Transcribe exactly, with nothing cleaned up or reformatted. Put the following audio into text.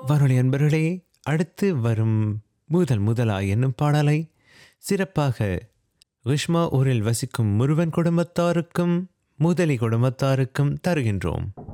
வானொலி அன்பர்களே, அடுத்து வரும் முதல் முதலாய் என்னும் பாடலை சிறப்பாக ரிஷ்மா ஊரில் வசிக்கும் முருவன் குடும்பத்தாருக்கும் முதலி குடும்பத்தாருக்கும் தருகின்றோம்.